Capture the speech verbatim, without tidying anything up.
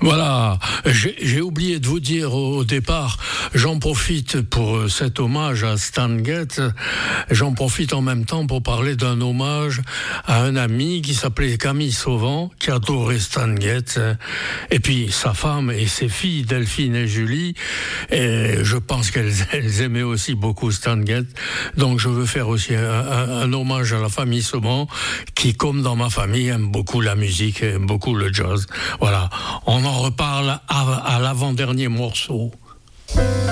Voilà, j'ai, j'ai oublié de vous dire au, au départ, j'en profite pour cet hommage à Stan Getz, j'en profite en même temps pour parler d'un hommage à un ami qui s'appelait Camille Sauvant, qui adorait Stan Getz, et puis sa femme et ses filles, Delphine et Julie, et je pense qu'elles elles aimaient aussi beaucoup Stan Getz, donc je veux faire aussi un, un, un hommage à la famille Sauvant, qui, comme dans ma famille, aime beaucoup la musique, aime beaucoup le jazz. Voilà, on en reparle à, à l'avant-dernier morceau.